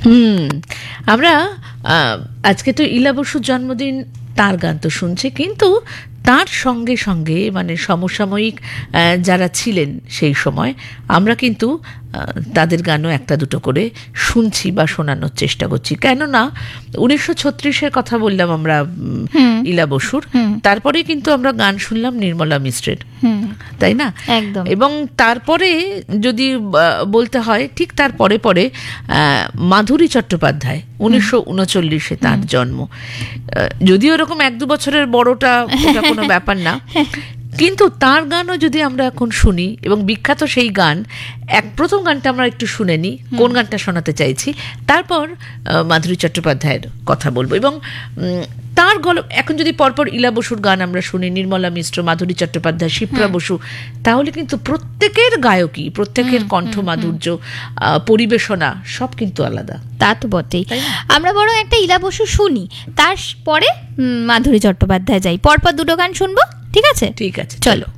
আমরা আজকে তো ইলা বসুর জন্মদিন, তার গান তো শুনছি, কিন্তু তার সঙ্গে সঙ্গে মানে সমসাময়িক যারা ছিলেন সেই সময়, আমরা কিন্তু তাদের গানও একটা দুটো করে শুনছি বা শোনানোর চেষ্টা করছি। কেননা 1936-এর কথা বললাম আমরা ইলা বসুর, তারপরে কিন্তু আমরা গান শুনলাম নির্মলা মিশ্রের, তাই না? একদম। এবং তারপরে যদি বলতে হয়, ঠিক তার পরে পরে মাধুরী চট্টোপাধ্যায়, 1939-এ তার জন্ম। যদিও এরকম 1-2 বছরের বড়টা, ওটা কোনো ব্যাপার না, কিন্তু তার গানও যদি আমরা এখন শুনি, এবং বিখ্যাত সেই গান, প্রথম গানটা আমরা একটু শুনে নিই, কোন গানটা শোনাতে চাইছি, তারপর মাধুরী চট্টোপাধ্যায়ের কথা বলবো। এবং তার গল্প এখন যদি পরপর ইলা বসুর গান আমরা শুনি, নির্মলা মিশ্র, মাধুরী চট্টোপাধ্যায়, শিপ্রা বসু, তাহলে কিন্তু প্রত্যেকের গায়কী, প্রত্যেকের কণ্ঠ মাধুর্য, পরিবেশনা সব কিন্তু আলাদা। তা তো বটেই। আমরা বরং একটা ইলা বসু শুনি, তারপরে মাধুরী চট্টোপাধ্যায় যাই, পরপর দুটো গান শুনবো, ঠিক আছে? ঠিক আছে, চলো।